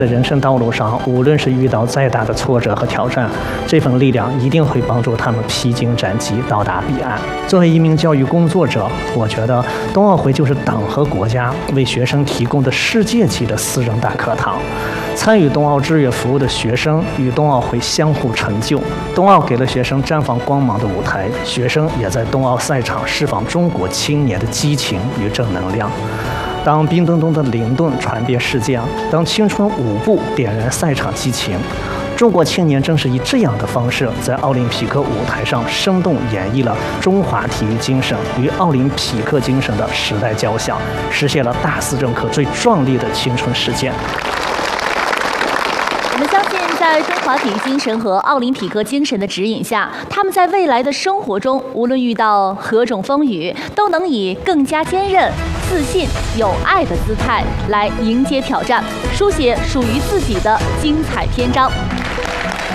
在人生道路上，无论是遇到再大的挫折和挑战，这份力量一定会帮助他们披荆斩棘，到达彼岸。作为一名教育工作者，我觉得冬奥会就是党和国家为学生提供的世界级的私人大课堂。参与冬奥志愿服务的学生与冬奥会相互成就，冬奥给了学生绽放光芒的舞台，学生也在冬奥赛场释放中国青年的激情与正能量。当冰墩墩的灵顿传遍世界，当青春舞步点燃赛场激情，中国青年正是以这样的方式，在奥林匹克舞台上生动演绎了中华体育精神与奥林匹克精神的时代交响，实现了大肆认可最壮丽的青春实践。 我们相信，在中华体育精神和奥林匹克精神的指引下，他们在未来的生活中，无论遇到何种风雨，都能以更加坚韧、自信、有爱的姿态来迎接挑战，书写属于自己的精彩篇章。